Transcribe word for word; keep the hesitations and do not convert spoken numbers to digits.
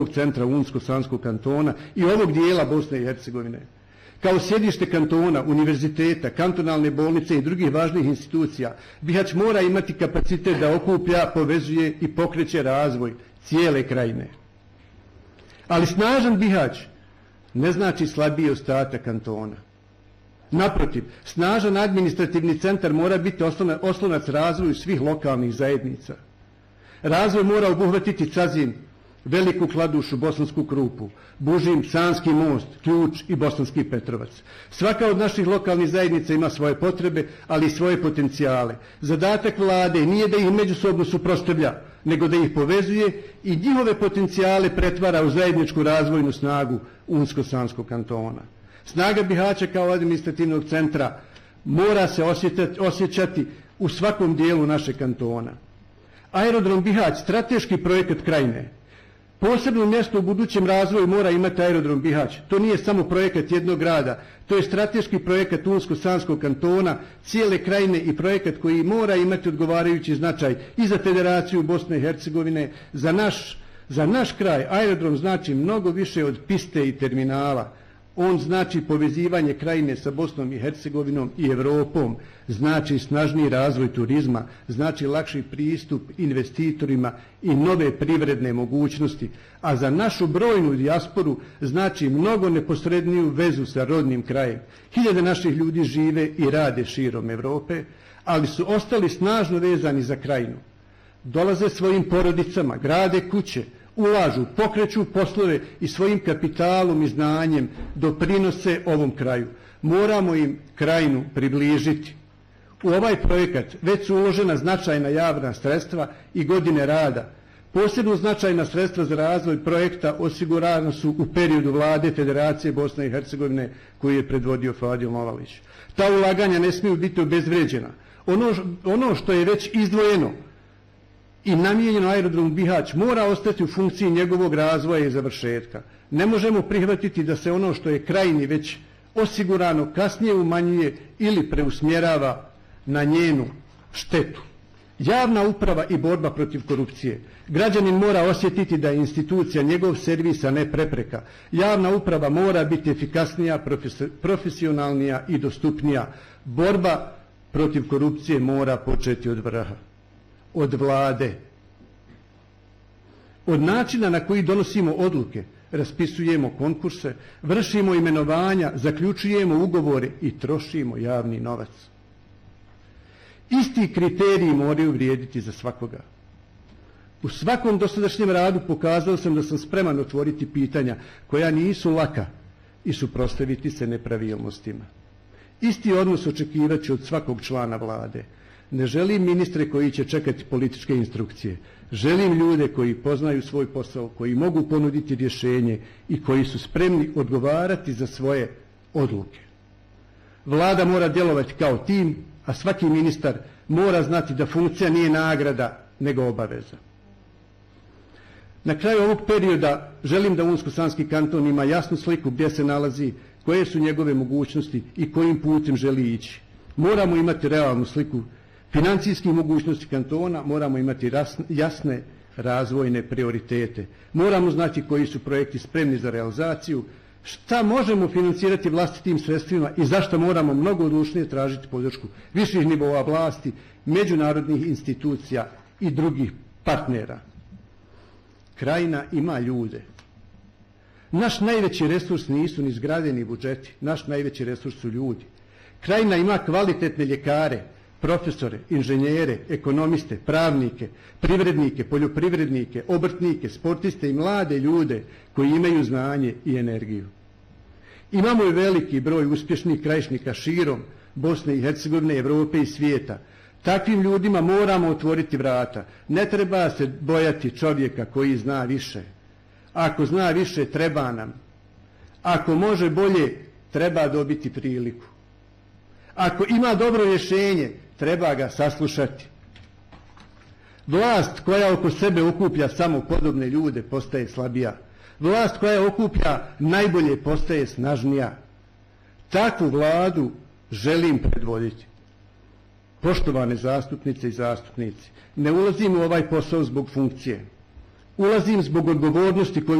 centra Unsko-Sanskog kantona i ovog dijela Bosne i Hercegovine. Kao sjedište kantona, univerziteta, kantonalne bolnice i drugih važnih institucija, Bihać mora imati kapacitet da okuplja, povezuje i pokreće razvoj cijele krajine. Ali snažan Bihać ne znači slabiji ostatak kantona. Naprotiv, snažan administrativni centar mora biti oslonac razvoju svih lokalnih zajednica. Razvoj mora obuhvatiti Cazin, Veliku Kladušu, Bosansku Krupu, Bužim, Sanski most, Ključ i Bosanski Petrovac. Svaka od naših lokalnih zajednica ima svoje potrebe, ali i svoje potencijale. Zadatak vlade nije da ih međusobno suprotstavlja, nego da ih povezuje i njihove potencijale pretvara u zajedničku razvojnu snagu Unsko-Sanskog kantona. Snaga Bihaća kao administrativnog centra mora se osjećati u svakom dijelu našeg kantona. Aerodrom Bihać, strateški projekat krajine. Posebno mjesto u budućem razvoju mora imati aerodrom Bihać. To nije samo projekat jednog grada, to je strateški projekat Unsko-Sanskog kantona, cijele krajine i projekat koji mora imati odgovarajući značaj i za Federaciju Bosne i Hercegovine. Za naš, za naš kraj aerodrom znači mnogo više od piste i terminala. On znači povezivanje krajine sa Bosnom i Hercegovinom i Evropom, znači snažniji razvoj turizma, znači lakši pristup investitorima i nove privredne mogućnosti, a za našu brojnu dijasporu znači mnogo neposredniju vezu sa rodnim krajem. Hiljade naših ljudi žive i rade širom Evrope, ali su ostali snažno vezani za krajinu. Dolaze svojim porodicama, grade kuće, ulažu, pokreću poslove i svojim kapitalom i znanjem doprinose ovom kraju. Moramo im krajinu približiti. U ovaj projekat već su uložena značajna javna sredstva i godine rada. Posebno značajna sredstva za razvoj projekta osigurana su u periodu vlade Federacije Bosne i Hercegovine koju je predvodio Fadil Novalić. Ta ulaganja ne smiju biti obezvređena. Ono, ono što je već izdvojeno i namijenjeno aerodrom Bihać mora ostati u funkciji njegovog razvoja i završetka. Ne možemo prihvatiti da se ono što je krajini već osigurano kasnije umanjuje ili preusmjerava na njenu štetu. Javna uprava i borba protiv korupcije. Građanin mora osjetiti da je institucija njegov servis, a ne prepreka. Javna uprava mora biti efikasnija, profesionalnija i dostupnija. Borba protiv korupcije mora početi od vrha, od vlade, od načina na koji donosimo odluke, raspisujemo konkurse, vršimo imenovanja, zaključujemo ugovore i trošimo javni novac. Isti kriteriji moraju vrijediti za svakoga. U svakom dosadašnjem radu pokazao sam da sam spreman otvoriti pitanja koja nisu laka i suprotstaviti se nepravilnostima. Isti odnos očekivaću od svakog člana vlade. Ne želim ministre koji će čekati političke instrukcije. Želim ljude koji poznaju svoj posao, koji mogu ponuditi rješenje i koji su spremni odgovarati za svoje odluke. Vlada mora djelovati kao tim, a svaki ministar mora znati da funkcija nije nagrada, nego obaveza. Na kraju ovog perioda želim da Unsko-Sanski kanton ima jasnu sliku gdje se nalazi, koje su njegove mogućnosti i kojim putem želi ići. Moramo imati realnu sliku financijskih mogućnosti kantona, moramo imati jasne razvojne prioritete. Moramo znati koji su projekti spremni za realizaciju, šta možemo financirati vlastitim sredstvima i zašto moramo mnogo odlučnije tražiti podršku viših nivoa vlasti, međunarodnih institucija i drugih partnera. Krajina ima ljude. Naš najveći resurs nisu ni zgrade ni budžeti, naš najveći resurs su ljudi. Krajina ima kvalitetne ljekare, profesore, inženjere, ekonomiste, pravnike, privrednike, poljoprivrednike, obrtnike, sportiste i mlade ljude koji imaju znanje i energiju. Imamo i veliki broj uspješnih krajišnika širom Bosne i Hercegovine, Evrope i svijeta. Takvim ljudima moramo otvoriti vrata. Ne treba se bojati čovjeka koji zna više. Ako zna više, treba nam. Ako može bolje, treba dobiti priliku. Ako ima dobro rješenje, treba ga saslušati. Vlast koja oko sebe okuplja samo podobne ljude postaje slabija. Vlast koja okuplja najbolje postaje snažnija. Takvu vladu želim predvoditi. Poštovane zastupnice i zastupnici, ne ulazim u ovaj posao zbog funkcije. Ulazim zbog odgovornosti koju